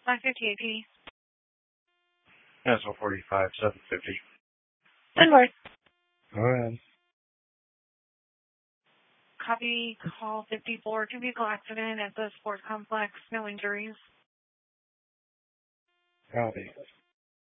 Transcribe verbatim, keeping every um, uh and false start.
five fifty A P. That's one forty-five, seven fifty. Ten North. Go ahead. Copy call fifty-four, two vehicle accident at the sports complex, no injuries. Copy.